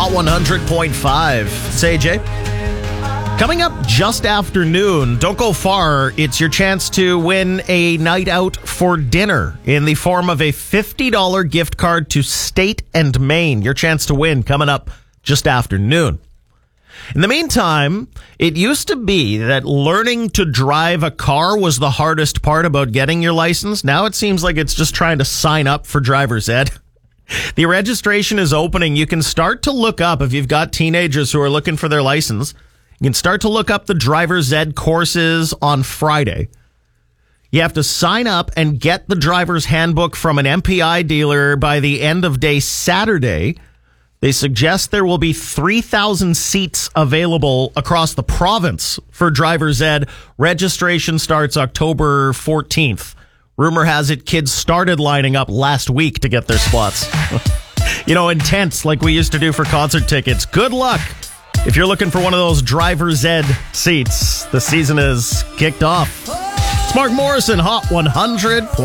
Hot 100.5. It's AJ. Coming up just after noon, don't go far, it's your chance to win a night out for dinner in the form of a $50 gift card to State and Main. Your chance to win coming up just after noon. In the meantime, it used to be that learning to drive a car was the hardest part about getting your license. Now it seems like it's just trying to sign up for driver's ed. The registration is opening. You can start to look up, if you've got teenagers who are looking for their license, you can start to look up the driver's ed courses on Friday. You have to sign up and get the driver's handbook from an MPI dealer by the end of day Saturday. They suggest there will be 3,000 seats available across the province for driver's ed. Registration starts October 14th. Rumor has it kids started lining up last week to get their spots. Intense like we used to do for concert tickets. Good luck if you're looking for one of those driver's ed seats. The season is kicked off. It's Mark Morrison, Hot 100.